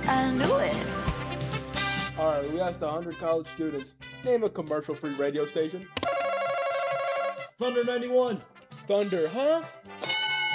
I knew it. All right, we asked 100 college students, name a commercial-free radio station. Thunder 91. Thunder, huh?